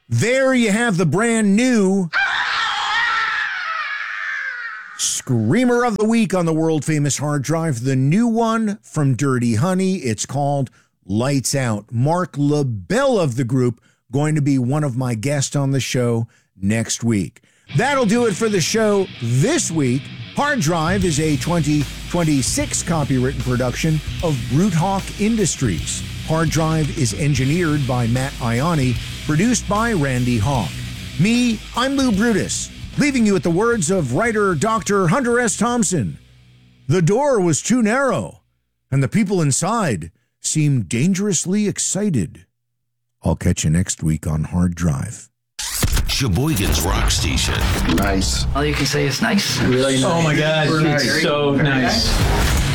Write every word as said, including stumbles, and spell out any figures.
There you have the brand new Screamer of the Week on the world-famous hard drive. The new one from Dirty Honey. It's called Lights Out. Mark LaBelle of the group going to be one of my guests on the show next week. That'll do it for the show this week. Hard Drive is a twenty twenty-six copywritten production of Brute Hawk Industries. Hard Drive is engineered by Matt Ioni, produced by Randy Hawk. Me, I'm Lou Brutus, leaving you with the words of writer Doctor Hunter S. Thompson. The door was too narrow, and the people inside seemed dangerously excited. I'll catch you next week on Hard Drive. Sheboygan's Rock Station. Nice. All you can say is nice. Really nice. Oh my God, Very it's nice. so nice.